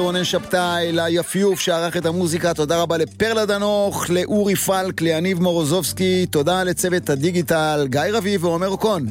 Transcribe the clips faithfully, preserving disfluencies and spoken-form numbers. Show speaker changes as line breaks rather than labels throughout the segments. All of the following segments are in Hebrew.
רונן שבתאי, ליפיוף שערך את המוזיקה, תודה רבה לפרלה דנוך, לאורי פלק, ליניב מורוזובסקי, תודה לצוות הדיגיטל, גיא רביב ועומר אוקון.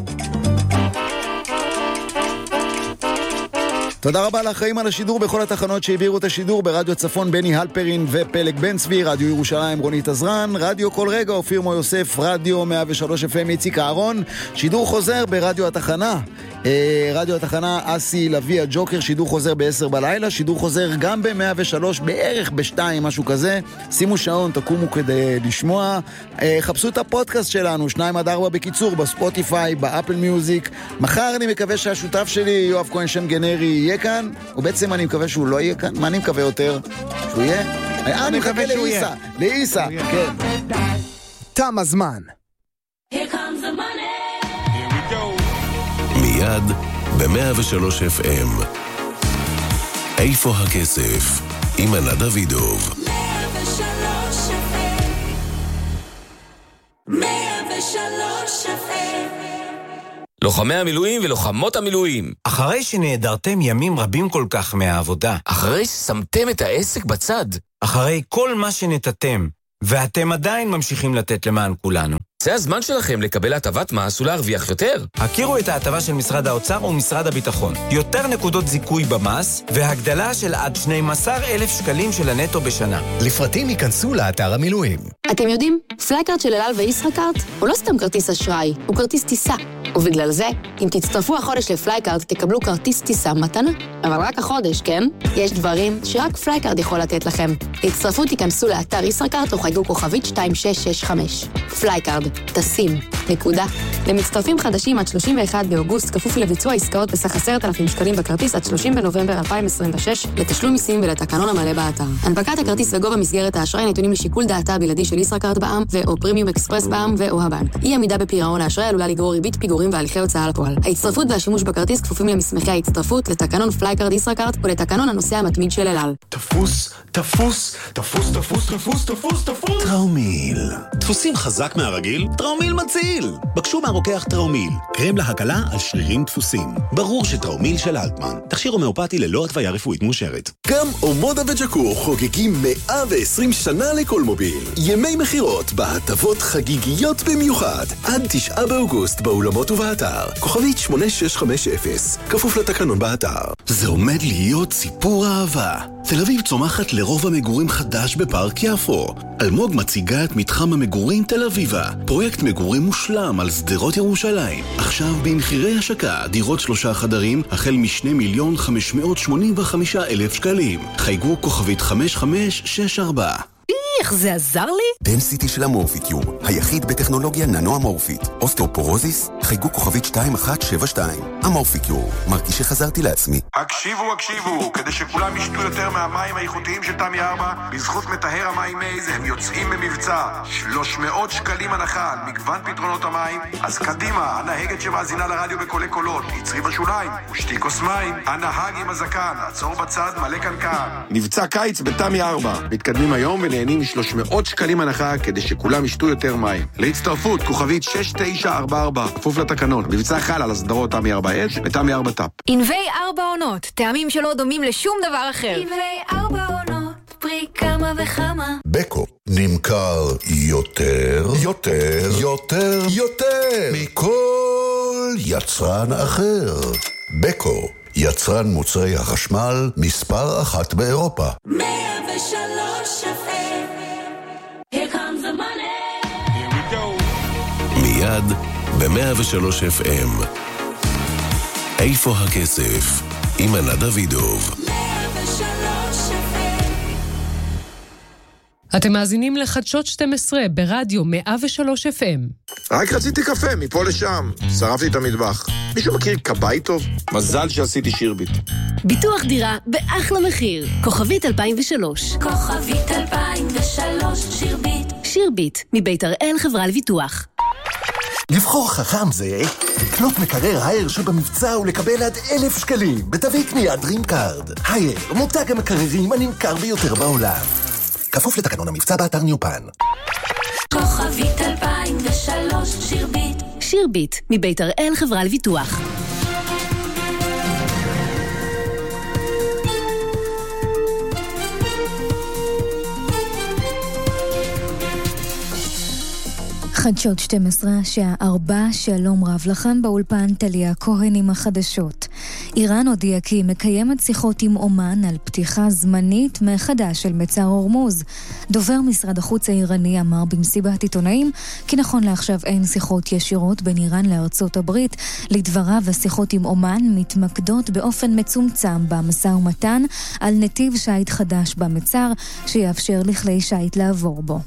תודה רבה לאחראים על השידור בכל התחנות שהעבירו את השידור, ברדיו צפון בני הלפרין ופלג בן צבי, רדיו ירושלים רונית עזרן, רדיו כל רגע אופיר מו יוסף, רדיו מאה ושלוש אף אם איציק אהרון, שידור חוזר ברדיו התחנה, אה, רדיו התחנה אסי לוי הג'וקר, שידור חוזר ב-עשר בלילה, שידור חוזר גם ב-מאה ושלוש בערך ב-שתיים, משהו כזה, שימו שעון, תקומו כדי לשמוע, אה, חפשו את הפודקאסט שלנו, שניים עד ארבע בקיצור, בספוטיפיי, באפל מיוזיק. מחר אני מקווה שהשותף שלי, יואב כהן שם גנרי, יהיה כאן, ובעצם אני מקווה שהוא לא יהיה כאן. מה אני מקווה יותר? שהוא יהיה? אני מקווה לאיסה, לאיסה, כן.
תם הזמן.
מיד ב-מאה ושלוש אף אם. איפה הכסף? עם ענת דוידוב.
מאה ושלוש אף אם. מאה ושלוש אף אם.
לוחמי המילואים ולוחמות המילואים.
אחרי שנעדרתם ימים רבים כל כך מהעבודה.
אחרי ששמתם את העסק בצד.
אחרי כל מה שנתתם, ואתם עדיין ממשיכים לתת למען כולנו.
זה הזמן שלכם לקבל הטבת מס ולהרוויח יותר.
הכירו את ההטבה של משרד האוצר ומשרד הביטחון. יותר נקודות זיכוי במס, והגדלה של עד שנים עשר אלף שקלים של הנטו בשנה.
לפרטים ייכנסו לאתר המילואים.
אתם יודעים, פלייקארד של אל על וישראכרט הוא לא סתם כרטיס אשראי, הוא כרטיס טיסה. ובגלל זה, אם תצטרפו החודש לפלייקארד, תקבלו כרטיס טיסה מתנה. אבל רק החודש, כן? יש דברים שרק פלייקארד יכול לתת לכם. להצטרפות תיכנסו לאתר ישראכרט או חייגו כוכבית שתיים שש שש חמש. פלייקארד, טסים, נקודה. למצטרפים חדשים עד שלושים ואחד באוגוסט, כפוף לביצוע עסקאות בסך עשרת אלפים שקלים בכרטיס עד שלושים בנובמבר אלפיים עשרים ושש, לתשלום מיסים ולתקנון המלא באתר. הנפקת הכרטיס וגובה מסגרת האשראי נתונים לשיקול דעתה הבלעדי של ישראכרט בע"מ ו/או פרימיום אקספרס בע"מ ו/או הבנק. אי עמידה בפירעון האשראי עלולה לגרור ריבית פיגורים והליכי הוצאה לפועל. ההצטרפות והשימוש בכרטיס כפופים למסמכי ההצטרפות, לתקנון פלייקארד ישראכרט ולתקנון הנוסע המתמיד של אל על.
תפוס, תפוס, תפוס, תפוס, תפוס, תפוס, תפוס.
טראומיל. דפוסים חזק מהרגיל? טראומיל מציל. בקשו מהרוקח טראומיל. קרם להקלה על שרירים דפוסים. ברור שטראומיל של אלטמן. תכשיר הומאופתי ללא התוויה רפואית מאושרת.
גם אומודה וג'קור חוגגים מאה ועשרים שנה לכל מוביל. ימי מחירות בהטבות חגיגיות במיוחד. עד תשעה באוגוסט באולמות ובאתר. כוכבית שמונה שש חמש אפס. כפוף לתקנון באתר. זה עומד להיות סיפור אהבה. תל אביב צומחת לרוב המגורים חדש בפארק יפו. אלמוג מציגה את מתחם המגורים תל אביבה. פרויקט מגורים מושלם על שדרות ירושלים. עכשיו במחירי השקה, דירות שלושה חדרים, החל משני מיליון חמש מאות שמונים וחמישה אלף שקלים. חייגו כוכבית חמש חמש שש ארבע.
איך זה עזר לי?
דנסיטי של המורפיקיור, היחיד בטכנולוגיה ננו-אמורפית. אוסטאופורוזיס, חייגו כוכבית שתיים אחת שבע שתיים. המורפיקיור, מרגיש שחזרתי לעצמי.
הקשיבו, הקשיבו, כדי שכולם ישתו יותר מהמים האיכותיים של תמי ארבע, בזכות מטהר המים מייז הם יוצאים במבצע. שלוש מאות שקלים הנחה על מגוון פתרונות המים. אז קדימה, הנהגת שמאזינה לרדיו בקולי קולות, יצרי בשוליים, ושתי כוס מים. הנהג עם הזקן, עצור בצד, מלא קנקן. מבצע קיץ בתמי ארבע. מתקדמים היום ונהנים שלוש מאות שקלים הנחה כדי שכולם ישתו יותר מים. להצטרפות, כוכבית שש תשע ארבע ארבע, כפוף לתקנון. מבצע חל על הסדרות תמי ארבע אש ותמי ארבע טאפ.
ענבי ארבע עונות, טעמים שלא דומים לשום דבר אחר.
ענבי ארבע עונות, פרי כמה וכמה.
בקו נמכר יותר, יותר, יותר, יותר מכל יצרן אחר. בקו, יצרן מוצרי החשמל מספר אחת באירופה.
מאה ושלוש אף אם. Here comes the money.
Here we go. מיד ב-מאה ושלוש אף אם. איפה הכסף? עם ענת דוידוב.
מאה ושלוש אף אם.
אתם מאזינים לחדשות שתים עשרה ברדיו מאה ושלוש אף אם.
רק רציתי קפה, מפה לשם. שרפתי את המטבח. מישהו מכיר קבאי טוב? מזל שעשיתי שירביט.
ביטוח דירה באחלה מחיר. כוכבית אלפיים ושלוש.
כוכבית אלפיים ושלוש, שירביט.
שירביט, מבית הראל חברה לביטוח.
לבחור חכם זה, לקנות מקרר הייר שבמבצע ולקבל עד אלף שקלים בתווי קנייה דרים קארד. הייר, מותג המקררים הנמכר ביותר בעולם. כפוף לתקנון המבצע באתר ניופן.
כוכבית אלפיים ושלוש, שירביט.
שירביט, מבית הראל חברה לביטוח.
חדשות שתים עשרה, השעה ארבע, שלום רב לכם באולפן טליה כהן עם החדשות. איראן הודיעה כי היא מקיימת שיחות עם אומן על פתיחה זמנית מחדש של מצר הורמוז. דובר משרד החוץ האיראני אמר במסיבת עיתונאים כי נכון לעכשיו אין שיחות ישירות בין איראן לארצות הברית. לדבריו, השיחות עם אומן מתמקדות באופן מצומצם במשא ומתן על נתיב שייט חדש במצר שיאפשר לכלי שייט לעבור בו.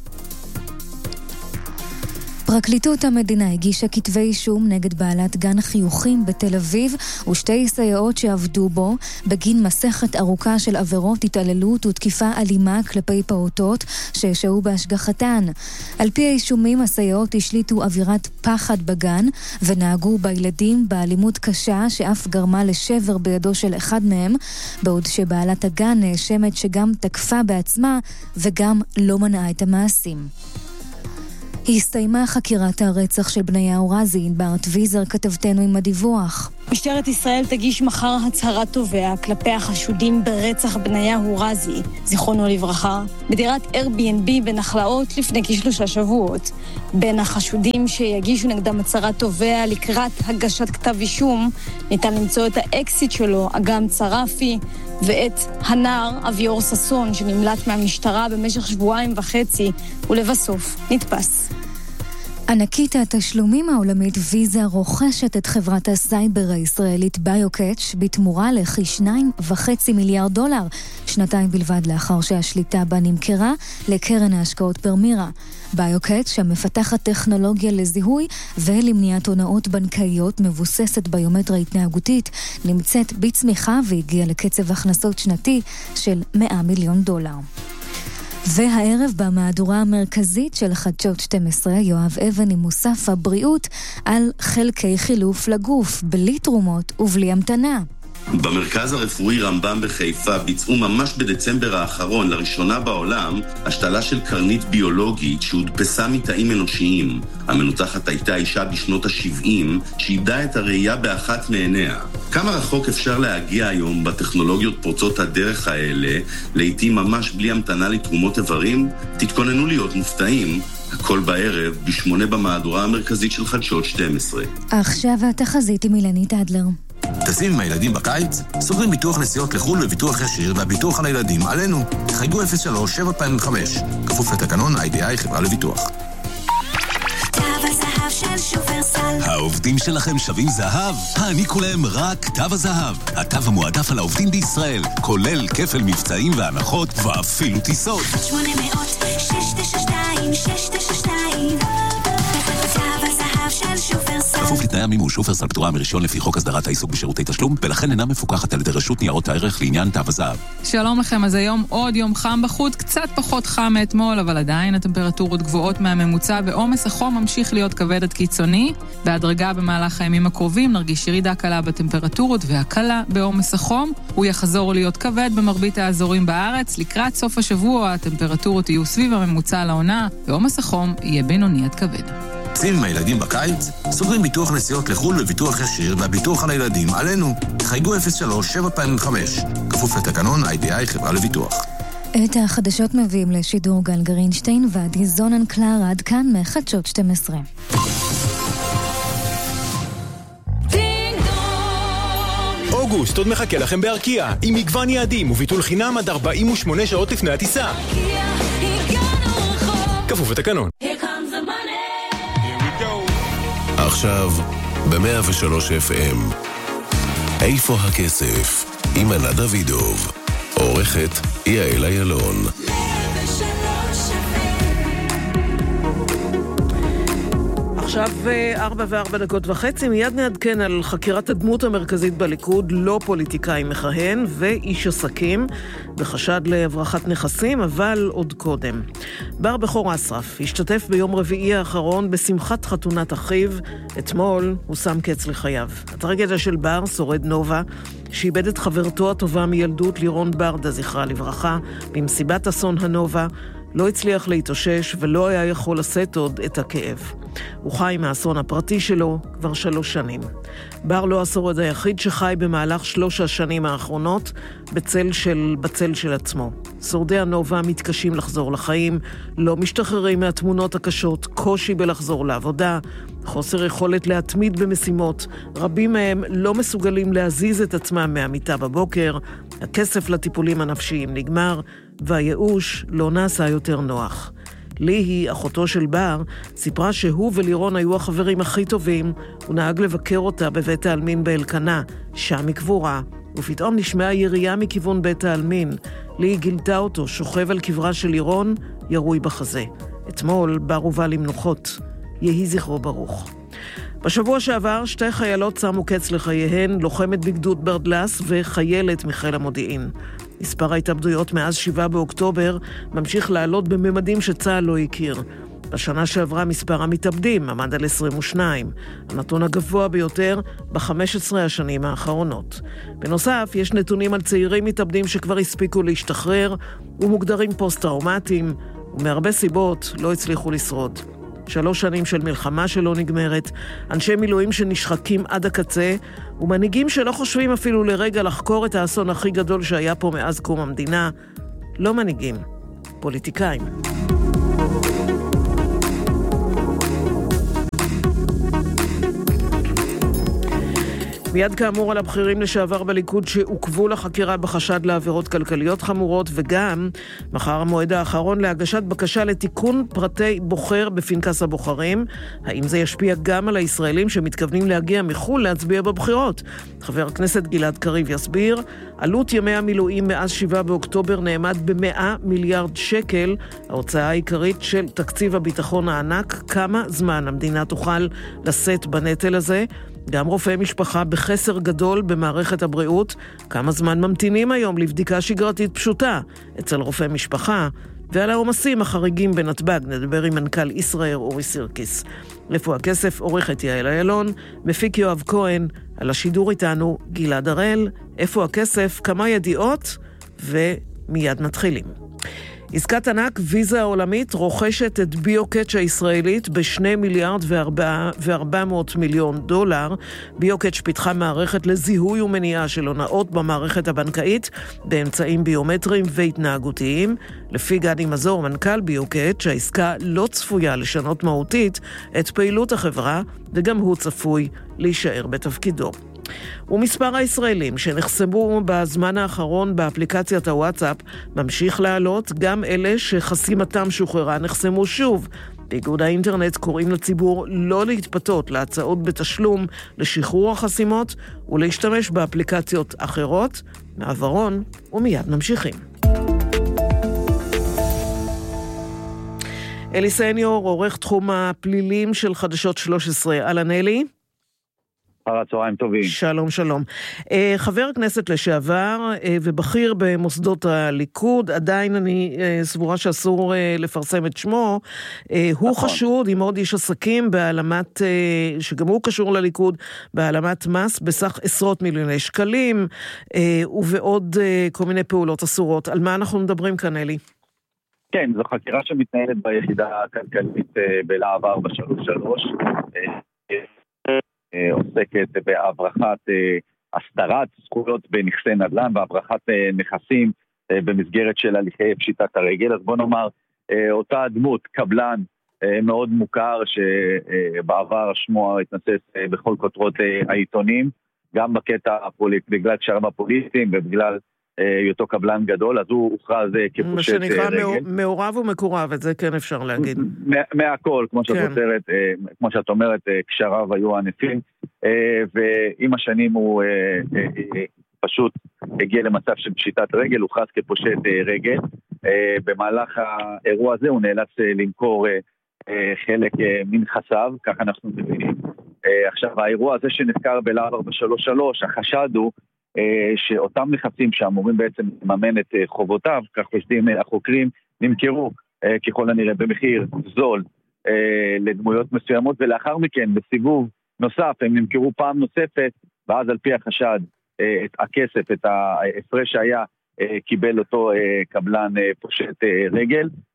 פרקליטות המדינה הגישה כתבי אישום נגד בעלת גן חיוכים בתל אביב ושתי סייעות שעבדו בו בגין מסכת ארוכה של עבירות התעללות ותקיפה אלימה כלפי פעוטות ששהו בהשגחתן. על פי האישומים, הסייעות השליטו אווירת פחד בגן ונהגו בילדים באלימות קשה שאף גרמה לשבר בידו של אחד מהם, בעוד שבעלת הגן נאשמת שגם תקפה בעצמה וגם לא מנעה את המעשים. הסתיימה חקירת הרצח של בניהו רזי. ענבר טוויזר כתבתנו עם הדיווח.
משטרת ישראל תגיש מחר הצהרת תובע כלפי החשודים ברצח בניהו רזי, זיכרונו לברכה, בדירת Airbnb בנחלאות לפני כשלושה שבועות. בין החשודים שיגישו נגדם הצהרת תובע לקראת הגשת כתב אישום ניתן למצוא את האקסיט שלו, אגם צרפי, ואת הנער אביור ססון שנמלט מהמשטרה במשך שבועיים וחצי ולבסוף נתפס.
ענקית התשלומים העולמית ויזה רוכשת את חברת הסייבר הישראלית ביוקאץ' בתמורה לכ-שניים וחצי מיליארד דולר, שנתיים בלבד לאחר שהשליטה בה נמכרה לקרן ההשקעות פרמירה. ביוקאץ', המפתחת טכנולוגיה לזיהוי ולמניעת הונאות בנקאיות מבוססת ביומטריה התנהגותית, נמצאת בצמיחה והגיעה לקצב הכנסות שנתי של מאה מיליון דולר. והערב במהדורה המרכזית של חדשות שתים עשרה, יואב אבן עם מוסף הבריאות על חלקי חילוף לגוף, בלי תרומות ובלי המתנה.
במרכז הרפואי רמב"ם בחיפה ביצעו ממש בדצמבר האחרון לראשונה בעולם השתלה של קרנית ביולוגית שהודפסה מתאים אנושיים. המנותחת הייתה אישה בשנות ה-שבעים שאיבדה את הראייה באחת מעיניה. כמה רחוק אפשר להגיע היום בטכנולוגיות פורצות הדרך האלה, לעתים ממש בלי המתנה לתרומות איברים? תתכוננו להיות מופתעים. הכל בערב בשמונה במהדורה המרכזית של חדשות שתים עשרה.
עכשיו התחזית עם אילנית אדלר.
טסים עם הילדים בקיץ? סוגרים ביטוח נסיעות לחו"ל וביטוח ישיר והביטוח על הילדים עלינו. חייגו אפס שלוש שבע פעמים חמש. כפוף לתקנון איי די איי חברה לביטוח.
תו הזהב של שופרסל.
העובדים שלכם שווים זהב? העניקו להם רק תו הזהב. התו המועדף על העובדים בישראל, כולל כפל מבצעים והנחות ואפילו טיסות.
שמונה מאות שש תשע שתיים שש תשע שתיים תו הזהב של שופרסל.
כפוף לתנאי המימוש. שופרסל פטורה מרישיון לפי חוק הסדרת העיסוק בשירותי תשלום, ולכן אינה מפוקחת על ידי רשות ניירות הערך לעניין תו הזהב.
שלום לכם, אז היום עוד יום חם בחוץ, קצת פחות חם מאתמול, אבל עדיין הטמפרטורות גבוהות מהממוצע, ועומס החום ממשיך להיות כבד עד קיצוני. בהדרגה במהלך הימים הקרובים נרגיש ירידה קלה בטמפרטורות והקלה בעומס החום. הוא יחזור להיות כבד במרבית האזורים בארץ. לקראת סוף השבוע הטמפרטורות יהיו סביב הממוצע לעונה, ועומס החום יהיה בינוני עד כבד.
טסים עם הילדים בקיץ? סוגרים ביטוח נסיעות לחו"ל וביטוח ישיר והביטוח על הילדים עלינו. חייגו אפס שלוש שבע פעמים חמש. כפוף לתקנון איי די איי חברה לביטוח.
את החדשות מביאים לשידור גל גרינשטיין ועדי זונן קלר. עד כאן מחדשות שתים עשרה.
אוגוסט עוד מחכה לכם בארקיע עם מגוון יעדים וביטול חינם עד ארבעים ושמונה שעות לפני הטיסה. כפוף לתקנון.
עכשיו ב-מאה ושלוש אף אם. איפה הכסף? עם ענת דוידוב. עורכת יעל אילון.
עכשיו ארבע וארבע דקות וחצי, מיד נעדכן על חקירת הדמות המרכזית בליכוד, לא פוליטיקאי מכהן ואיש עסקים, בחשד להברחת נכסים, אבל עוד קודם. בר בכור אסרף השתתף ביום רביעי האחרון בשמחת חתונת אחיו. אתמול הוא שם קץ לחייו. הטרגדיה של בר, שורד נובה, שאיבד את חברתו הטובה מילדות לירון ברדה, זכרה לברכה, במסיבת אסון הנובה, לא הצליח להתאושש ולא היה יכול לשאת עוד את הכאב. הוא חי מהאסון הפרטי שלו כבר שלוש שנים. בר לא השורד היחיד שחי במהלך שלוש השנים האחרונות בצל של, בצל של עצמו. שורדי הנובה מתקשים לחזור לחיים, לא משתחררים מהתמונות הקשות, קושי בלחזור לעבודה, חוסר יכולת להתמיד במשימות, רבים מהם לא מסוגלים להזיז את עצמם מהמיטה בבוקר, הכסף לטיפולים הנפשיים נגמר, והייאוש לא נעשה יותר נוח. ליהי, אחותו של בר, סיפרה שהוא ולירון היו החברים הכי טובים, הוא נהג לבקר אותה בבית העלמין באלקנה, שם מקבורה, ופתאום נשמעה ירייה מכיוון בית העלמין. ליהי גילתה אותו, שוכב על קברה של לירון, ירוי בחזה. אתמול בר הובא למנוחות. יהי זכרו ברוך. בשבוע שעבר שתי חיילות שמו קץ לחייהן, לוחמת בגדוד ברדלס וחיילת מחיל המודיעין. מספר ההתאבדויות מאז שבעה באוקטובר ממשיך לעלות בממדים שצה"ל לא הכיר. בשנה שעברה מספר המתאבדים עמד על עשרים ושניים, הנתון הגבוה ביותר ב-חמש עשרה השנים האחרונות. בנוסף, יש נתונים על צעירים מתאבדים שכבר הספיקו להשתחרר ומוגדרים פוסט-טראומטיים, ומהרבה סיבות לא הצליחו לשרוד. שלוש שנים של מלחמה שלא נגמרת, אנשי מילואים שנשחקים עד הקצה, ומנהיגים שלא חושבים אפילו לרגע לחקור את האסון הכי גדול שהיה פה מאז קום המדינה. לא מנהיגים, פוליטיקאים. מיד כאמור על הבכירים לשעבר בליכוד שעוקבו לחקירה בחשד לעבירות כלכליות חמורות, וגם מחר המועד האחרון להגשת בקשה לתיקון פרטי בוחר בפנקס הבוחרים. האם זה ישפיע גם על הישראלים שמתכוונים להגיע מחול להצביע בבחירות? חבר הכנסת גלעד קריב יסביר. עלות ימי המילואים מאז שבעה באוקטובר נעמד ב-מאה מיליארד שקל, ההוצאה העיקרית של תקציב הביטחון הענק. כמה זמן המדינה תוכל לשאת בנטל הזה? גם רופאי משפחה בחסר גדול במערכת הבריאות, כמה זמן ממתינים היום לבדיקה שגרתית פשוטה אצל רופאי משפחה, ועל העומסים החריגים בנתב"ג נדבר עם מנכ"ל ישראל אורי סירקיס. איפה הכסף? עורכת יעל איילון, מפיק יואב כהן, על השידור איתנו גלעד הראל. איפה הכסף? כמה ידיעות ומיד מתחילים. עסקת ענק, ויזה העולמית רוכשת את ביוקץ' הישראלית בשני מיליארד וארבע מאות מיליון דולר. ביוקץ' פיתחה מערכת לזיהוי ומניעה של הונאות במערכת הבנקאית באמצעים ביומטריים והתנהגותיים. לפי גדי מזור, מנכ"ל ביוקץ', העסקה לא צפויה לשנות מהותית את פעילות החברה, וגם הוא צפוי להישאר בתפקידו. ומספר הישראלים שנחסמו בזמן האחרון באפליקציית הוואטסאפ ממשיך לעלות, גם אלה שחסימתם שוחררה נחסמו שוב. באיגוד האינטרנט קוראים לציבור לא להתפתות להצעות בתשלום לשחרור החסימות ולהשתמש באפליקציות אחרות. מעברון ומיד ממשיכים. אלי סניור, עורך תחום הפלילים של חדשות שלוש עשרה. אהלן אלי.
אחר הצהריים טובים.
שלום, שלום. חבר הכנסת לשעבר ובכיר במוסדות הליכוד, עדיין אני סבורה שאסור לפרסם את שמו, הוא חשוד עם עוד איש עסקים בהעלמת, שגם הוא קשור לליכוד, בהעלמת מס בסך עשרות מיליוני שקלים, ובעוד כל מיני פעולות אסורות. על מה אנחנו מדברים כאן, אלי?
כן, זו חקירה שמתנהלת ביחידה הכלכלית בלהב ארבע שלוש שלוש, עוסקת בהברחת הסתרת זכויות בנכסי נדל"ן והברחת נכסים במסגרת של הליכי פשיטת הרגל. אז בוא נאמר, אותה דמות, קבלן מאוד מוכר שבעבר שמו התנסס בכל כותרות העיתונים, גם בקטע הפוליטי, בגלל קשרים הפוליטיים ובגלל היותו קבלן גדול, אז הוא הוכרז כפושט רגל. מה שנקרא
מעורב ומקורב, את זה כן אפשר להגיד.
מהכל, כמו שאת אומרת, כמו שאת אומרת, קשריו היו ענפים, ועם השנים הוא פשוט הגיע למצב של פשיטת רגל, הוכרז כפושט רגל. במהלך האירוע הזה הוא נאלץ למכור חלק מנכסיו, ככה אנחנו מבינים. עכשיו, האירוע הזה שנחקר בלהב ארבע שלוש שלוש, החשד הוא שאותם נכסים שאמורים בעצם לממן את חובותיו, כך חושדים החוקרים, נמכרו ככל הנראה במחיר זול לדמויות מסוימות, ולאחר מכן בסיבוב נוסף הם נמכרו פעם נוספת, ואז על פי החשד את הכסף, את ההפרש שהיה, קיבל אותו קבלן פושט רגל.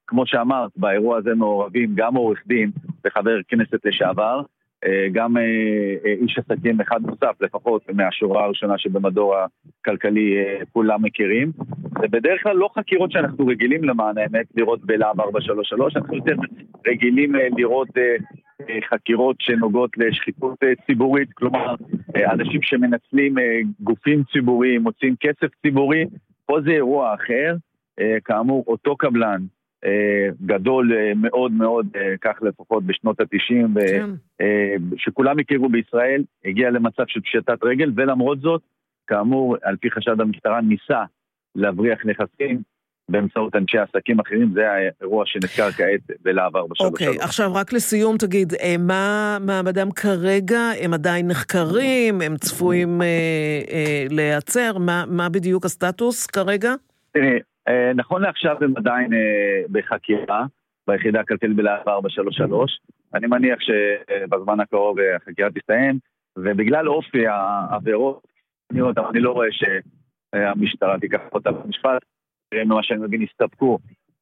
כמו שאמרת, באירוע הזה מעורבים גם עורך דין וחבר כנסת לשעבר, גם איש עסקים אחד נוסף, לפחות מהשורה הראשונה שבמדור הכלכלי כולם מכירים. זה בדרך כלל לא חקירות שאנחנו רגילים למען האמת לראות בלהב ארבע שלוש שלוש, אנחנו יותר רגילים לראות חקירות שנוגעות לשחיתות ציבורית, כלומר אנשים שמנצלים גופים ציבוריים, מוצאים כסף ציבורי. פה זה אירוע אחר, כאמור אותו קבלן גדול מאוד מאוד, כך לפחות בשנות ה-תשעים, שכולם הכירו בישראל, הגיע למצב של פשיטת רגל, ולמרות זאת, כאמור, על פי חשד המשטרה, ניסה להבריח נכסים באמצעות אנשי עסקים אחרים. זה האירוע שנחקר כעת בלהב ארבע שלוש שלוש.
אוקיי, עכשיו רק לסיום תגיד, מה מעמדם כרגע? הם עדיין נחקרים? הם צפויים להיעצר? מה בדיוק הסטטוס כרגע?
תראי, נכון לעכשיו הם עדיין בחקירה, ביחידה הכלכלית בלהב ארבע שלוש שלוש. אני מניח שבזמן הקרוב החקירה תסתיים, ובגלל אופי העבירות, אני לא רואה שהמשטרה תיקח אותה במשפט, מה שאני מבין הסתפקו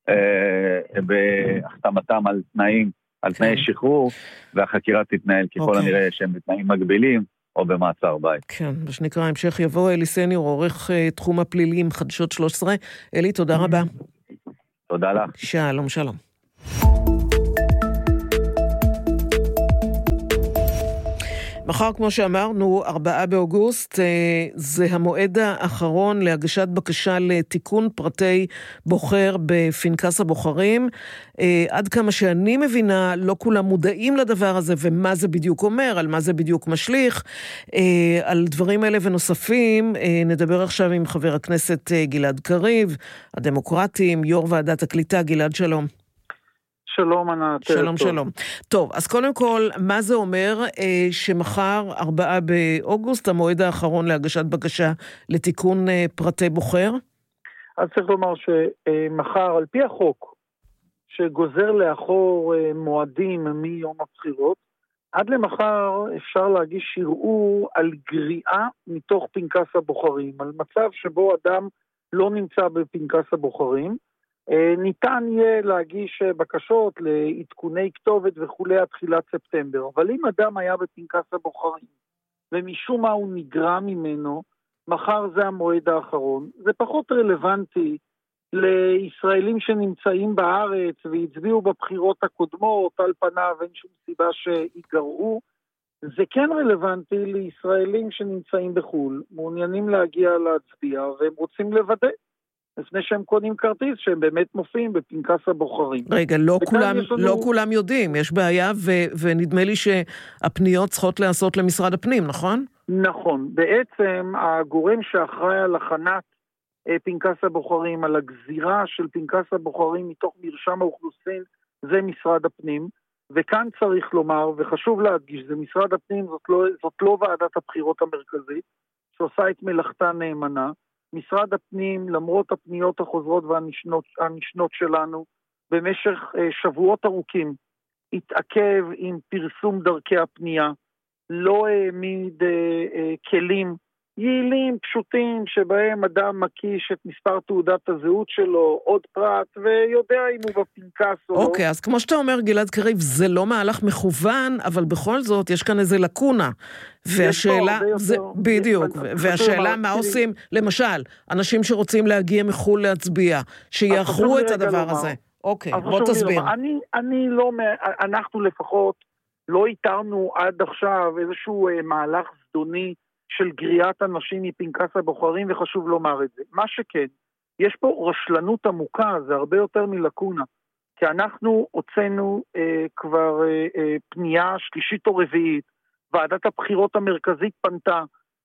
בהחתמתם על תנאים, על תנאי שחרור, והחקירה תתנהל ככל הנראה שהם בתנאים מגבילים, או במעצר בית.
כן, מה שנקרא, המשך יבוא. אלי סניור, עורך תחום הפלילים, חדשות שלוש עשרה. אלי, תודה רבה.
תודה לך.
שלום, שלום. מחר, כמו שאמרנו, ארבעה באוגוסט, זה המועד האחרון להגשת בקשה לתיקון פרטי בוחר בפנקס הבוחרים. עד כמה שאני מבינה, לא כולם מודעים לדבר הזה, ומה זה בדיוק אומר, על מה זה בדיוק משליך. על דברים האלה ונוספים, נדבר עכשיו עם חבר הכנסת גלעד קריב, הדמוקרטים, יו"ר ועדת הקליטה. גלעד, שלום.
שלום, ענת.
שלום, שלום. טוב, אז קודם כל, מה זה אומר אה, שמחר, ארבעה באוגוסט, המועד האחרון להגשת בקשה לתיקון אה, פרטי בוחר?
אז צריך לומר שמחר, על פי החוק, שגוזר לאחור אה, מועדים מיום הבחירות, עד למחר אפשר להגיש ערעור על גריעה מתוך פנקס הבוחרים, על מצב שבו אדם לא נמצא בפנקס הבוחרים, ניתן יהיה להגיש בקשות לעדכוני כתובת וכולי עד תחילת ספטמבר, אבל אם אדם היה בפנקס הבוחרים ומשום מה הוא נגרע ממנו, מחר זה המועד האחרון. זה פחות רלוונטי לישראלים שנמצאים בארץ והצביעו בבחירות הקודמות, על פניו אין שום סיבה שיגרעו. זה כן רלוונטי לישראלים שנמצאים בחול, מעוניינים להגיע להצביע והם רוצים לוודא לפני שהם קונים כרטיס, שהם באמת מופיעים בפנקס הבוחרים.
רגע, לא, כולם, לנו... לא כולם יודעים, יש בעיה, ו, ונדמה לי שהפניות צריכות לעשות למשרד הפנים, נכון?
נכון, בעצם הגורם שאחראי על הכנת פנקס הבוחרים, על הגזירה של פנקס הבוחרים מתוך מרשם האוכלוסין, זה משרד הפנים, וכאן צריך לומר, וחשוב להדגיש, זה משרד הפנים, זאת לא, זאת לא ועדת הבחירות המרכזית, שעושה את מלאכתה נאמנה, משרד הפנים, למרות הפניות החוזרות והנשנות, הנשנות שלנו, במשך אה, שבועות ארוכים, התעכב עם פרסום דרכי הפנייה, לא העמיד אה, אה, כלים יעילים, פשוטים, שבהם אדם מקיש את מספר תעודת הזהות שלו, עוד פרט, ויודע אם הוא בפנקס או לא.
אוקיי, אז כמו שאתה אומר, גלעד קריב, זה לא מהלך מכוון, אבל בכל זאת יש כאן איזה לקונה. והשאלה, זה, בדיוק, והשאלה מה עושים, למשל, אנשים שרוצים להגיע מחול להצביע, שיאחרו את הדבר הזה. אוקיי, בוא תסביר.
אני, אני לא, אנחנו לפחות לא איתרנו עד עכשיו איזשהו מהלך זדוני, של גריעת אנשים מפנקס הבוחרים, וחשוב לומר את זה. מה שכן, יש פה רשלנות עמוקה, זה הרבה יותר מלקונה, כי אנחנו הוצאנו אה, כבר אה, אה, פנייה שלישית או רביעית, ועדת הבחירות המרכזית פנתה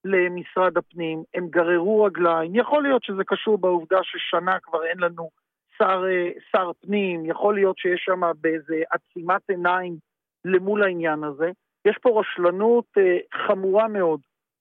למשרד הפנים, הם גררו רגליים, יכול להיות שזה קשור בעובדה ששנה כבר אין לנו שר, אה, שר פנים, יכול להיות שיש שם באיזה עצימת עיניים למול העניין הזה, יש פה רשלנות אה, חמורה מאוד,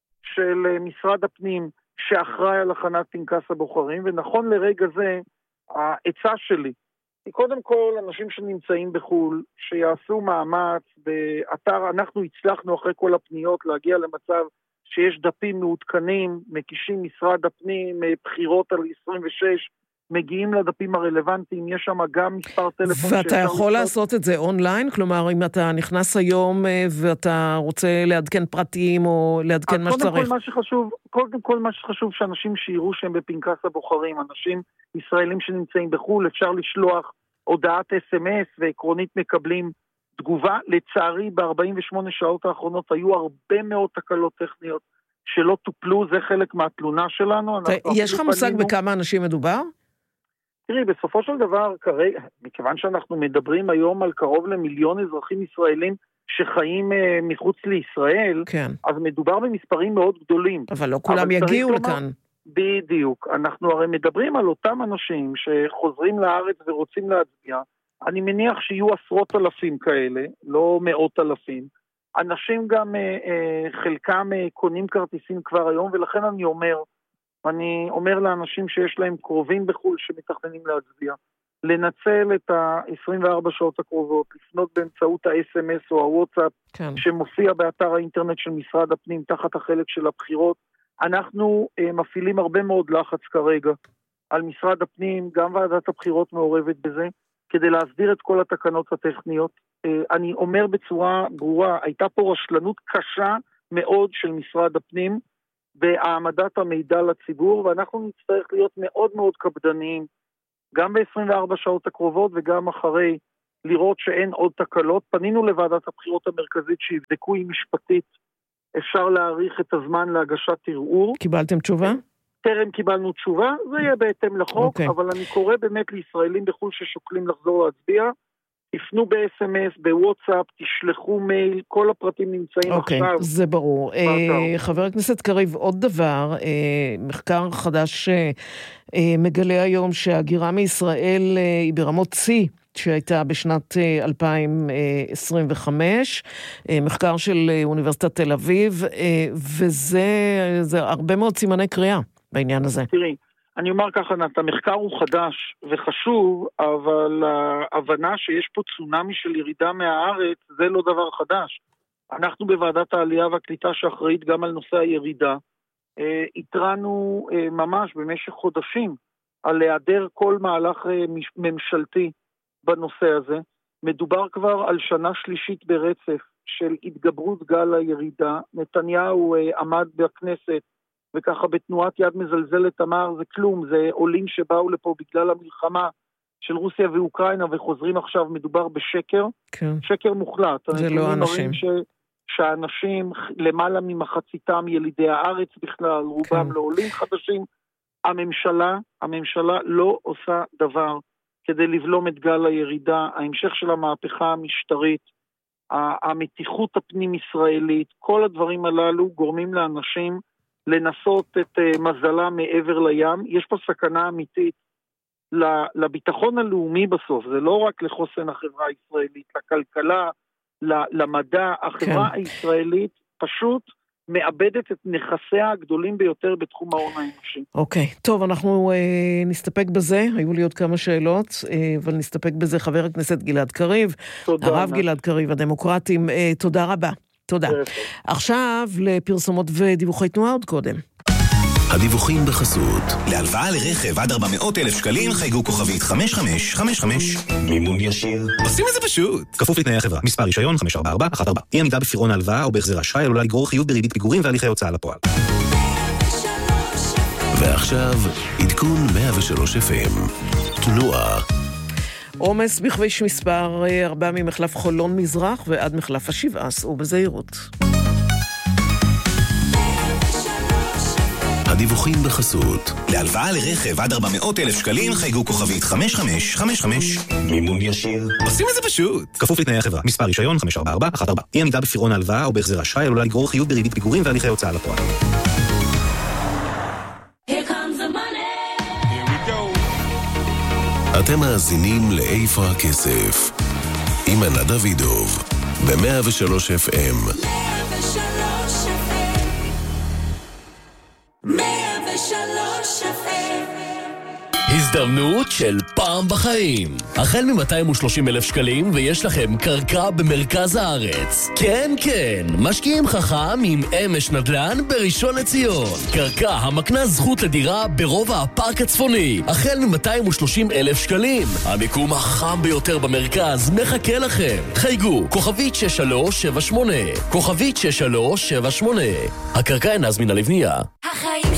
של משרד הפנים שאחראי על הכנת פנקס הבוחרים, ונכון לרגע זה, העצה שלי, היא קודם כל אנשים שנמצאים בחול, שיעשו מאמץ באתר, אנחנו הצלחנו אחרי כל הפניות להגיע למצב שיש דפים מעודכנים, מקישים משרד הפנים, בחירות על עשרים ושש, מגיעים לדפים הרלוונטיים, יש שם גם מספר טלפון.
ואתה יכול לעשות את זה אונליין? כלומר, אם אתה נכנס היום ואתה רוצה לעדכן פרטים או לעדכן מה שצריך.
קודם כל מה שחשוב, קודם כל מה שחשוב שאנשים שיראו שהם בפנקס הבוחרים, אנשים ישראלים שנמצאים בחול, אפשר לשלוח הודעת אס אם אס ועקרונית מקבלים תגובה. לצערי, ב-ארבעים ושמונה שעות האחרונות היו הרבה מאוד תקלות טכניות שלא טופלו, זה חלק מהתלונה שלנו.
יש לך מושג בכמה אנשים מדובר?
תראי, בסופו של דבר, כרגע, מכיוון שאנחנו מדברים היום על קרוב למיליון אזרחים ישראלים שחיים אה, מחוץ לישראל,
כן.
אז מדובר במספרים מאוד גדולים.
אבל לא כולם יגיעו לכאן. לומר,
בדיוק. אנחנו הרי מדברים על אותם אנשים שחוזרים לארץ ורוצים להצביע. אני מניח שיהיו עשרות אלפים כאלה, לא מאות אלפים. אנשים גם, אה, אה, חלקם אה, קונים כרטיסים כבר היום, ולכן אני אומר, אני אומר לאנשים שיש להם קרובים בחול שמתכננים להצביע, לנצל את ה-עשרים וארבע שעות הקרובות, לפנות באמצעות ה-אס אם אס או הוואטסאפ, כן. שמופיע באתר האינטרנט של משרד הפנים, תחת החלק של הבחירות. אנחנו uh, מפעילים הרבה מאוד לחץ כרגע על משרד הפנים, גם ועדת הבחירות מעורבת בזה, כדי להסדיר את כל התקנות הטכניות. Uh, אני אומר בצורה ברורה, הייתה פה רשלנות קשה מאוד של משרד הפנים, בהעמדת המידע לציבור, ואנחנו נצטרך להיות מאוד מאוד קפדניים, גם ב-עשרים וארבע שעות הקרובות וגם אחרי, לראות שאין עוד תקלות. פנינו לוועדת הבחירות המרכזית שיבדקו אם משפטית אפשר להאריך את הזמן להגשת ערעור.
קיבלתם תשובה?
טרם קיבלנו תשובה, זה יהיה בהתאם לחוק, okay. אבל אני קורא באמת לישראלים בחו"ל ששוקלים לחזור להצביע, תפנו ב-אס אם אס, בוואטסאפ, תשלחו מייל, כל הפרטים נמצאים
okay, עכשיו. אוקיי, זה ברור. Uh, חבר הכנסת קריב, עוד דבר, uh, מחקר חדש uh, מגלה היום שהגירה מישראל uh, היא ברמות צי, שהייתה בשנת uh, אלפיים עשרים וחמש, uh, מחקר של uh, אוניברסיטת תל אביב, uh, וזה זה הרבה מאוד סימני קריאה בעניין הזה.
תראי, אני אומר ככה, נת, המחקר הוא חדש וחשוב, אבל ההבנה שיש פה צונמי של ירידה מהארץ, זה לא דבר חדש. אנחנו בוועדת העלייה והקליטה שאחראית גם על נושא הירידה, התרענו ממש במשך חודשים על היעדר כל מהלך ממשלתי בנושא הזה. מדובר כבר על שנה שלישית ברצף של התגברות גל הירידה. נתניהו עמד בכנסת, וככה בתנועת יד מזלזלת אמר, זה כלום, זה עולים שבאו לפה בגלל המלחמה של רוסיה ואוקראינה, וחוזרים עכשיו, מדובר בשקר,
כן.
שקר מוחלט.
זה לא אנשים.
ש... שהאנשים, למעלה ממחציתם ילידי הארץ בכלל, רובם כן. לא עולים חדשים, הממשלה, הממשלה לא עושה דבר כדי לבלום את גל הירידה, ההמשך של המהפכה המשטרית, המתיחות הפנים-ישראלית, כל הדברים הללו גורמים לאנשים לנסות את uh, מזלה מעבר לים. יש פה סכנה אמיתית לביטחון הלאומי בסוף, זה לא רק לחוסן החברה הישראלית, לכלכלה, למדע, החברה כן. הישראלית פשוט מאבדת את נכסיה הגדולים ביותר בתחום ההון האנושי.
אוקיי, טוב, אנחנו אה, נסתפק בזה, היו לי עוד כמה שאלות, אה, אבל נסתפק בזה. חבר הכנסת גלעד קריב, הרב גלעד קריב, הדמוקרטים, אה, תודה רבה. תודה. עכשיו לפרסומות ודיווחי תנועה עוד קודם.
הדיווחים בחסות. להלוואה לרכב עד ארבע מאות אלף שקלים חייגו כוכבית חמש חמש חמש חמש. מימון ישיר. עושים את זה פשוט. כפוף לתנאי החברה. מספר רישיון חמש ארבע ארבע אחת ארבע. אי עמידה בפירעון ההלוואה או בהחזר אשראי עלולה לגרור חיוב בריבית פיגורים והליכי הוצאה לפועל.
ועכשיו עדכון מאה ושלוש אף אם. תנועה.
עומס בכביש מספר ארבע ממחלף חולון מזרח ועד מחלף השבעה, סעו בזהירות.
הדיווחים בחסות. להלוואה לרכב עד ארבע מאות אלף שקלים חייגו כוכבית חמש חמש חמש חמש. מימון ישיר. עושים את זה פשוט. כפוף לתנאי החברה. מספר רישיון חמש ארבע ארבע אחת ארבע. אי עמידה בפירעון ההלוואה או בהחזר אשראי עלולה לגרור חיוב בריבית פיגורים והליכי הוצאה לפועל.
אתם מאזינים לאיפה הכסף עם ענת דוידוב ב-מאה ושלוש אף אם.
הזדמנות של פעם בחיים. החל מ-מאתיים ושלושים אלף שקלים ויש לכם קרקע במרכז הארץ. כן, כן, משקיעים חכם עם אמש נדל"ן בראשון לציון. קרקע המקנה זכות לדירה ברובע הפארק הצפוני. החל מ-מאתיים ושלושים אלף שקלים. המיקום החם ביותר במרכז מחכה לכם. חייגו, כוכבית שש שלוש שבע שמונה. כוכבית שש שלוש שבע שמונה. הקרקע אינה זמינה לבנייה.
החיים